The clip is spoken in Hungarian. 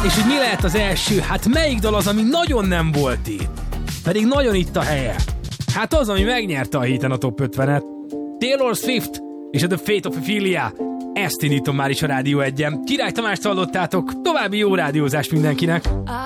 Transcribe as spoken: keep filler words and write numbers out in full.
És hogy mi lehet az első? Hát melyik dal az, ami nagyon nem volt itt? Pedig nagyon itt a helye. Hát az, ami megnyerte a héten a top ötvenet. Taylor Swift és a The Fate of Ophelia. Ezt indítom már is a Rádió egyen. Király Tamást hallottátok, további jó rádiózást mindenkinek!